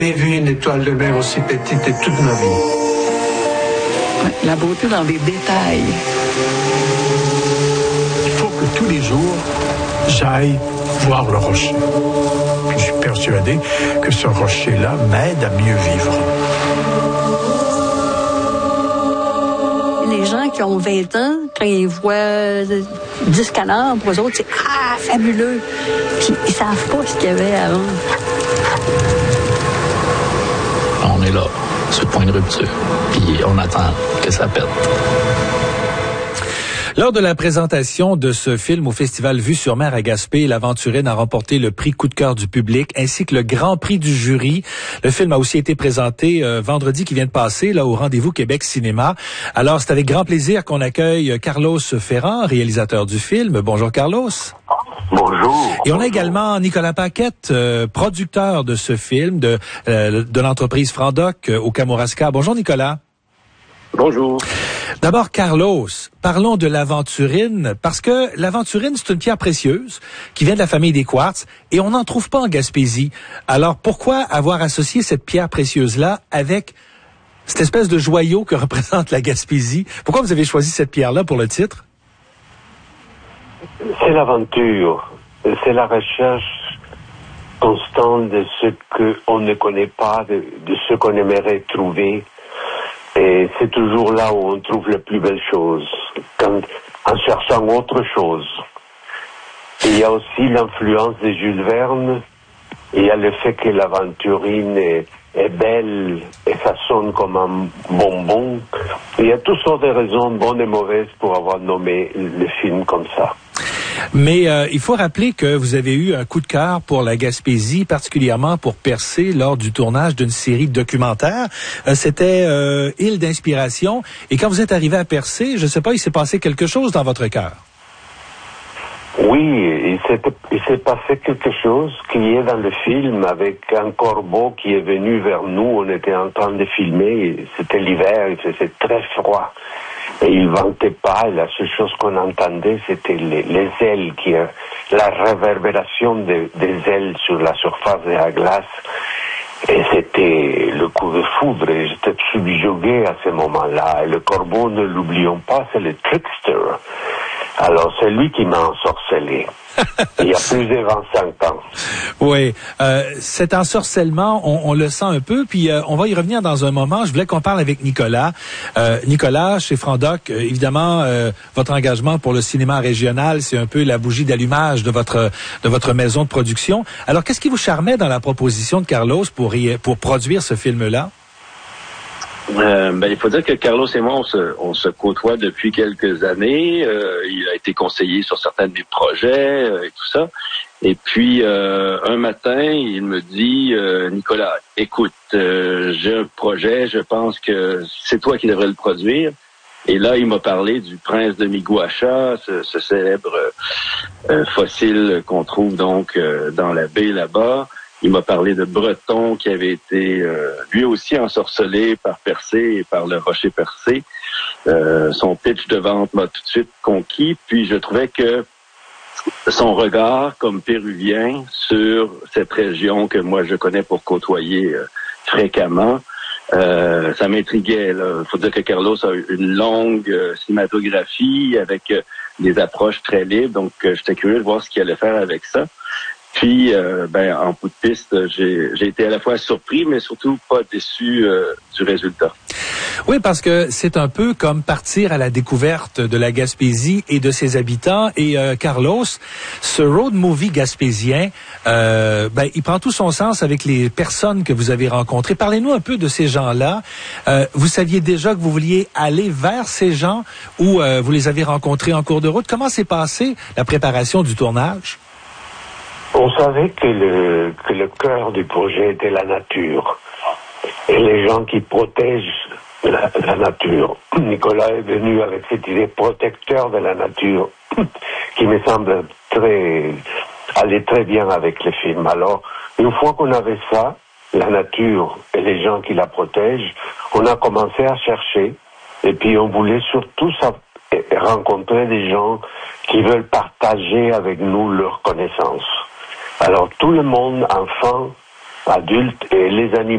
J'ai vu une étoile de mer aussi petite de toute ma vie. Ouais, la beauté dans les détails. Il faut que tous les jours, j'aille voir le rocher. Puis je suis persuadé que ce rocher-là m'aide à mieux vivre. Les gens qui ont 20 ans, quand ils voient 10 canards, pour eux autres, c'est « Ah, fabuleux! » Puis ils savent pas ce qu'il y avait avant. On est là, sur le point de rupture. Puis on attend que ça pète. Lors de la présentation de ce film au Festival Vue-sur-Mer à Gaspé, l'Aventurine a remporté le prix coup de cœur du public ainsi que le grand prix du jury. Le film a aussi été présenté vendredi qui vient de passer là au Rendez-vous Québec Cinéma. Alors, c'est avec grand plaisir qu'on accueille Carlos Ferrand, réalisateur du film. Bonjour Carlos. Bonjour. Et on a également Nicolas Paquette, producteur de ce film de l'entreprise Frandoc au Kamouraska. Bonjour Nicolas. Bonjour. D'abord, Carlos, parlons de l'Aventurine, parce que l'Aventurine, c'est une pierre précieuse qui vient de la famille des quartz, et on n'en trouve pas en Gaspésie. Alors, pourquoi avoir associé cette pierre précieuse-là avec cette espèce de joyau que représente la Gaspésie? Pourquoi vous avez choisi cette pierre-là pour le titre? C'est l'aventure, c'est la recherche constante de ce qu'on ne connaît pas, de ce qu'on aimerait trouver. Et c'est toujours là où on trouve les plus belles choses, en cherchant autre chose. Et il y a aussi l'influence de Jules Verne, il y a le fait que l'aventurine est belle et ça sonne comme un bonbon. Il y a toutes sortes de raisons, bonnes et mauvaises, pour avoir nommé le film comme ça. Mais il faut rappeler que vous avez eu un coup de cœur pour la Gaspésie, particulièrement pour Percé lors du tournage d'une série de documentaires. C'était Île d'inspiration. Et quand vous êtes arrivé à Percé, je ne sais pas, il s'est passé quelque chose dans votre cœur. Oui, il s'est passé quelque chose qui est dans le film avec un corbeau qui est venu vers nous. On était en train de filmer, c'était l'hiver, il faisait très froid. Et il ventait pas, et la seule chose qu'on entendait, c'était les ailes, la réverbération des ailes sur la surface de la glace. Et c'était le coup de foudre, et j'étais subjugué à ce moment-là. Et le corbeau, ne l'oublions pas, c'est le trickster. Alors, c'est lui qui m'a ensorcelé. Il y a plus de 25 ans. Oui, cet ensorcellement, on le sent un peu, puis on va y revenir dans un moment. Je voulais qu'on parle avec Nicolas. Nicolas, chez Frandoc, évidemment, votre engagement pour le cinéma régional, c'est un peu la bougie d'allumage de votre maison de production. Alors, qu'est-ce qui vous charmait dans la proposition de Carlos pour produire ce film-là? Il faut dire que Carlos et moi, on se côtoie depuis quelques années. Il a été conseiller sur certains de mes projets et tout ça. Et puis, un matin, il me dit, Nicolas, écoute, j'ai un projet, je pense que c'est toi qui devrais le produire. Et là, il m'a parlé du prince de Miguacha, ce célèbre fossile qu'on trouve donc dans la baie là-bas. Il m'a parlé de Breton qui avait été lui aussi ensorcelé par Percé et par le rocher Percé. Son pitch de vente m'a tout de suite conquis. Puis je trouvais que son regard comme Péruvien sur cette région que moi je connais pour côtoyer fréquemment, ça m'intriguait. Il faut dire que Carlos a une longue cinématographie avec des approches très libres. Donc j'étais curieux de voir ce qu'il allait faire avec ça. Puis, en bout de piste, j'ai été à la fois surpris, mais surtout pas déçu du résultat. Oui, parce que c'est un peu comme partir à la découverte de la Gaspésie et de ses habitants. Et Carlos, ce road movie gaspésien, il prend tout son sens avec les personnes que vous avez rencontrées. Parlez-nous un peu de ces gens-là. Vous saviez déjà que vous vouliez aller vers ces gens ou vous les avez rencontrés en cours de route? Comment s'est passée la préparation du tournage? On savait que le cœur du projet était la nature et les gens qui protègent la nature. Nicolas est venu avec cette idée protecteur de la nature qui me semble aller très bien avec le film. Alors, une fois qu'on avait ça, la nature et les gens qui la protègent, on a commencé à chercher et puis on voulait surtout rencontrer des gens qui veulent partager avec nous leurs connaissances. Alors tout le monde, enfants, adultes et les animaux,